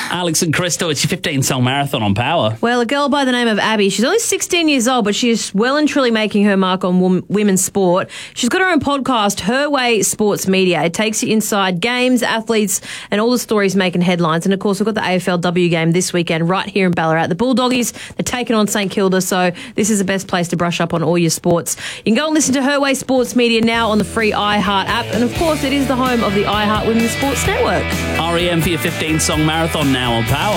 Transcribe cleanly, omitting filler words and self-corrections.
Alex and Crystal, it's your 15-song marathon on Power. Well, a girl by the name of Abby, she's only 16 years old, but she is well and truly making her mark on women's sport. She's got her own podcast, Her Way Sports Media. It takes you inside games, athletes, and all the stories making headlines. And, of course, we've got the AFLW game this weekend right here in Ballarat. The Bulldoggies, they're taking on St Kilda, so this is the best place to brush up on all your sports. You can go and listen to Her Way Sports Media now on the free iHeart app. And, of course, it is the home of the iHeart Women's Sports Network. REM for your 15-song marathon now on Power.